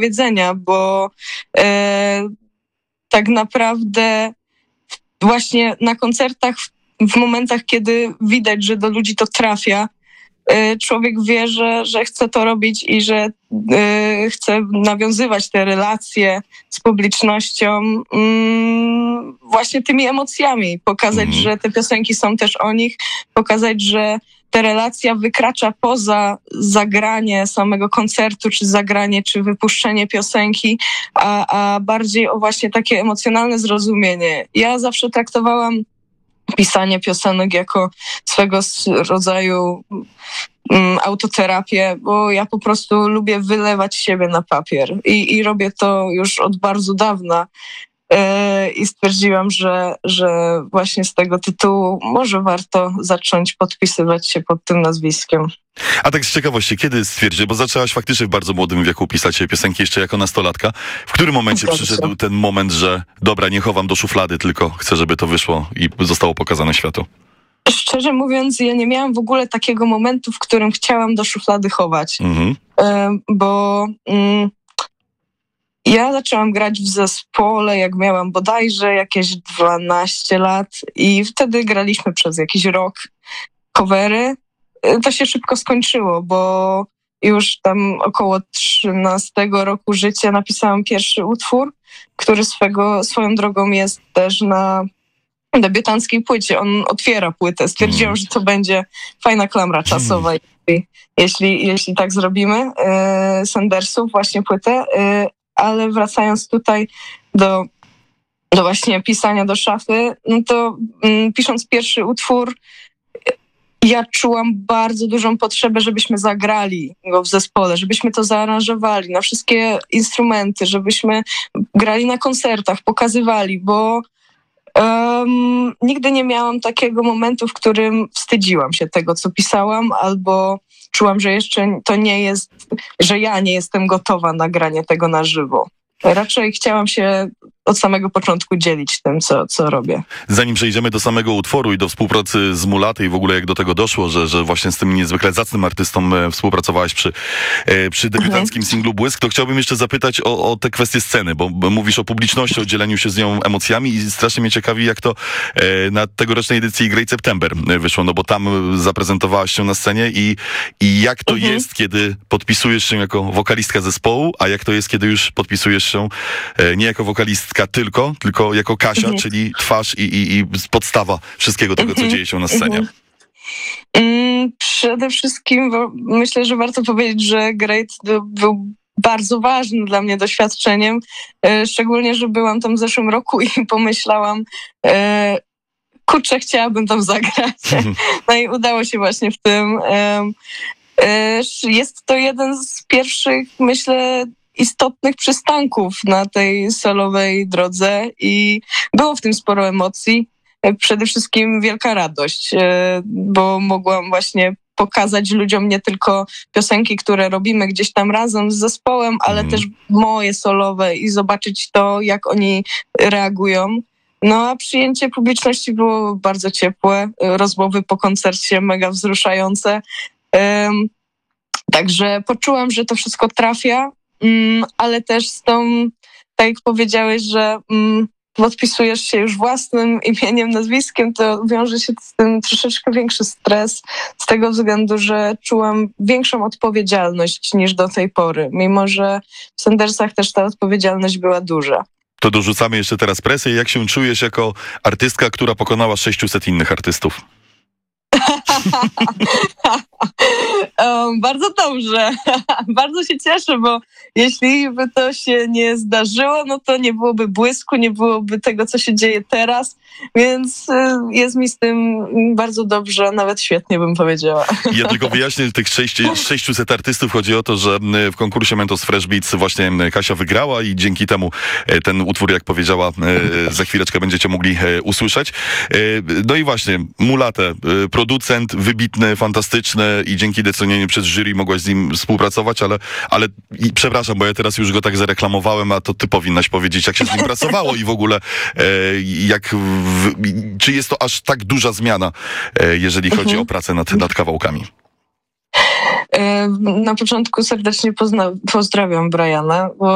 powiedzenia, bo tak naprawdę właśnie na koncertach, w momentach, kiedy widać, że do ludzi to trafia, człowiek wie, że chce to robić i że chce nawiązywać te relacje z publicznością właśnie tymi emocjami. Pokazać, że te piosenki są też o nich, pokazać, że ta relacja wykracza poza zagranie samego koncertu, czy zagranie, czy wypuszczenie piosenki, a bardziej o właśnie takie emocjonalne zrozumienie. Ja zawsze traktowałam pisanie piosenek jako swego rodzaju autoterapię, bo ja po prostu lubię wylewać siebie na papier i robię to już od bardzo dawna. I stwierdziłam, że właśnie z tego tytułu może warto zacząć podpisywać się pod tym nazwiskiem. A tak z ciekawości, kiedy stwierdziłeś, bo zaczęłaś faktycznie w bardzo młodym wieku pisać piosenki jeszcze jako nastolatka. W którym momencie przyszedł ten moment, że dobra, nie chowam do szuflady, tylko chcę, żeby to wyszło i zostało pokazane światu? Szczerze mówiąc, ja nie miałam w ogóle takiego momentu, w którym chciałam do szuflady chować. Bo ja zaczęłam grać w zespole, jak miałam bodajże jakieś 12 lat i wtedy graliśmy przez jakiś rok covery. To się szybko skończyło, bo już tam około 13 roku życia napisałam pierwszy utwór, który swoją drogą jest też na debiutanckiej płycie. On otwiera płytę. Stwierdziłam, że to będzie fajna klamra czasowa, jeśli tak zrobimy. Sandersów, właśnie płytę. Ale wracając tutaj do właśnie pisania do szafy, no to pisząc pierwszy utwór, ja czułam bardzo dużą potrzebę, żebyśmy zagrali go w zespole, żebyśmy to zaaranżowali na wszystkie instrumenty, żebyśmy grali na koncertach, pokazywali, bo nigdy nie miałam takiego momentu, w którym wstydziłam się tego, co pisałam, albo czułam, że jeszcze to nie jest, że ja nie jestem gotowa na granie tego na żywo. Raczej chciałam się od samego początku dzielić tym, co robię. Zanim przejdziemy do samego utworu i do współpracy z Mulaty i w ogóle jak do tego doszło, że właśnie z tym niezwykle zacnym artystą współpracowałaś przy debiutanckim singlu Błysk, to chciałbym jeszcze zapytać o te kwestie sceny, bo mówisz o publiczności, o dzieleniu się z nią emocjami i strasznie mnie ciekawi, jak to na tegorocznej edycji Great September wyszło, no bo tam zaprezentowałaś się na scenie i jak to jest, kiedy podpisujesz się jako wokalistka zespołu, a jak to jest, kiedy już podpisujesz się nie jako wokalistka tylko jako Kasia, czyli twarz i podstawa wszystkiego tego, co dzieje się na scenie. Przede wszystkim myślę, że warto powiedzieć, że Great był bardzo ważnym dla mnie doświadczeniem, szczególnie, że byłam tam w zeszłym roku i pomyślałam, kurczę, chciałabym tam zagrać. No i udało się właśnie w tym. Jest to jeden z pierwszych, myślę, istotnych przystanków na tej solowej drodze i było w tym sporo emocji. Przede wszystkim wielka radość, bo mogłam właśnie pokazać ludziom nie tylko piosenki, które robimy gdzieś tam razem z zespołem, ale też moje solowe i zobaczyć to, jak oni reagują. No a przyjęcie publiczności było bardzo ciepłe, rozmowy po koncercie mega wzruszające. Także poczułam, że to wszystko trafia, ale też z tą, tak jak powiedziałeś, że podpisujesz się już własnym imieniem, nazwiskiem, to wiąże się z tym troszeczkę większy stres, z tego względu, że czułam większą odpowiedzialność niż do tej pory, mimo że w Sandersach też ta odpowiedzialność była duża. To dorzucamy jeszcze teraz presję. Jak się czujesz jako artystka, która pokonała 600 innych artystów? Bardzo dobrze. Bardzo się cieszę, bo jeśli by to się nie zdarzyło, no to nie byłoby Błysku, nie byłoby tego, co się dzieje teraz, więc jest mi z tym bardzo dobrze, nawet świetnie bym powiedziała. Ja tylko wyjaśnię, tych 600 artystów chodzi o to, że w konkursie Mentos Fresh Beats właśnie Kasia wygrała i dzięki temu ten utwór, jak powiedziała, za chwileczkę będziecie mogli usłyszeć. No i właśnie, Mulatę, producent wybitny, fantastyczny i dzięki decenieniu przez jury mogłaś z nim współpracować, ale przepraszam, bo ja teraz już go tak zareklamowałem, a to ty powinnaś powiedzieć, jak się z nim pracowało i w ogóle czy jest to aż tak duża zmiana, jeżeli chodzi o pracę nad kawałkami? Na początku serdecznie pozdrawiam Briana, bo